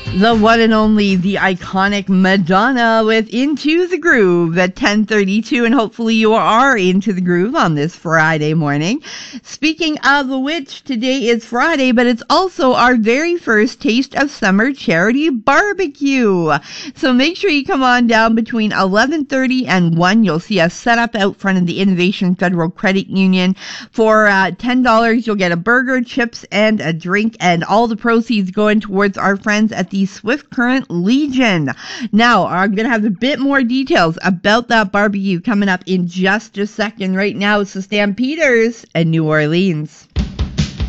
The one and only, the iconic Madonna with Into the Groove at 10:32, and hopefully you are into the groove on this Friday morning. Speaking of which, today is Friday, but it's also our very first Taste of Summer charity barbecue. So make sure you come on down between 11:30 and 1. You'll see us set up out front of the Innovation Federal Credit Union. For $10, you'll get a burger, chips, and a drink, and all the proceeds going towards our friends at the Swift Current Legion. Now, I'm going to have a bit more details about that barbecue coming up in just a second. Right now, it's the Stampeders and New Orleans.